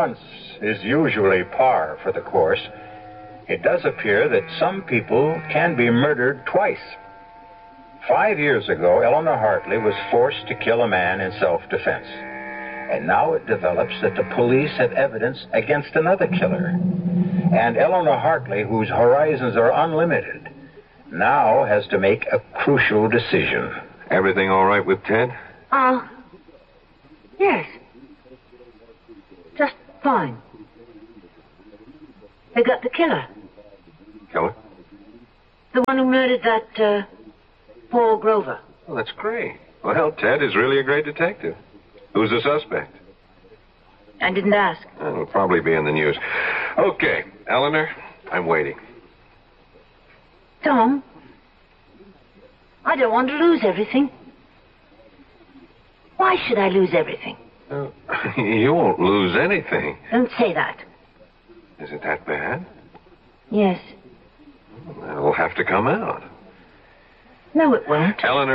once is usually par for the course, it does appear that some people can be murdered twice. 5 years ago, Eleanor Hartley was forced to kill a man in self-defense. And now it develops that the police have evidence against another killer. And Eleanor Hartley, whose horizons are unlimited, now has to make a crucial decision. Everything all right with Ted? Yes. Just fine. They got the killer. Killer? The one who murdered that, Paul Grover. Well, that's great. Well, Ted is really a great detective. Who's the suspect? I didn't ask. It'll probably be in the news. Okay, Eleanor, I'm waiting. Tom, I don't want to lose everything. Why should I lose everything? You won't lose anything. Don't say that. Is it that bad? Yes. It'll have to come out. No, it won't. Eleanor.